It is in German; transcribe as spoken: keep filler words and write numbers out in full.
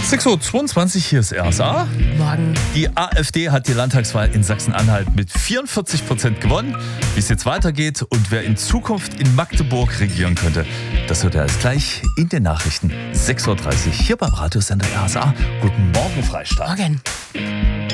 sechs Uhr zweiundzwanzig, hier ist R S A. Morgen. Die AfD hat die Landtagswahl in Sachsen-Anhalt mit vierundvierzig Prozent gewonnen. Wie es jetzt weitergeht und wer in Zukunft in Magdeburg regieren könnte, das hört ihr alles gleich in den Nachrichten. sechs Uhr dreißig hier beim Radiosender R S A. Guten Morgen, Freistaat. Morgen.